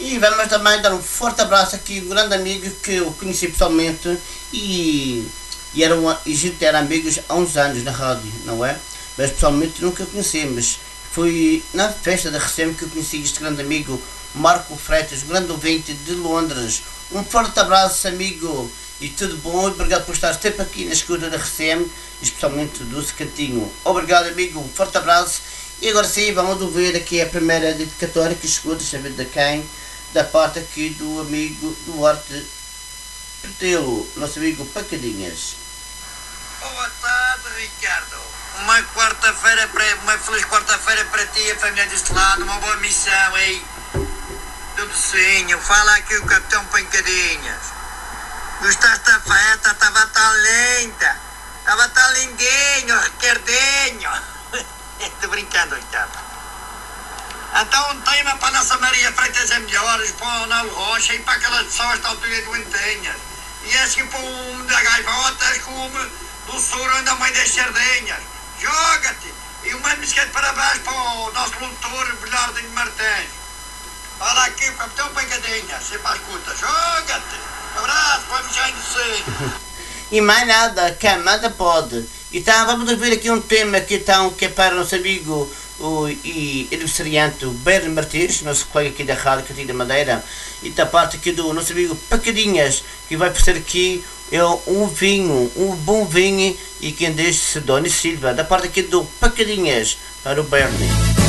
E vamos também dar um forte abraço aqui, um grande amigo que eu conheci pessoalmente e a gente era amigos há uns anos na rádio, não é? Mas pessoalmente nunca conheci, mas foi na festa da Recém que eu conheci este grande amigo, Marco Freitas, grande ouvinte de Londres. Um forte abraço, amigo, e tudo bom, e obrigado por estar sempre aqui na escuta da Recém, especialmente do Secantinho. Obrigado, amigo, um forte abraço. E agora sim, vamos ouvir aqui a primeira dedicatória que chegou, deixa eu ver de quem, da parte aqui do amigo Duarte Pretelo, nosso amigo Pacadinhas. Boa tarde, Ricardo. Uma feliz quarta-feira para ti e a família deste lado, uma boa missão aí do vizinho. Fala aqui o Capitão Pancadinhas. Gostaste da festa? Estava tão linda. Estava tão lindinho, Ricardinho. Estou brincando, Ricardo. Então um tema para a nossa Maria Freitas é melhores, para o Nalo Rocha e para aquelas pessoas da altura doentinhas. E assim para o da gaivotas como do Surão da Mãe das Sardinhas. Joga-te! E uma música de parabéns para o nosso locutor Bernardinho Martins. Fala aqui o Capitão Pancadinhas, sempre à escuta. Joga-te! Abraço, vamos já iniciar. E mais nada, quem manda pode. Então vamos ouvir aqui um tema que é para o nosso amigo e aniversariante Berno Martins, nosso colega aqui da Rádio Cantinho da Madeira, e da parte aqui do nosso amigo Pacadinhas, que vai oferecer aqui um bom vinho, e quem diz Sidónio Silva, da parte aqui do Pacadinhas, para o Berno.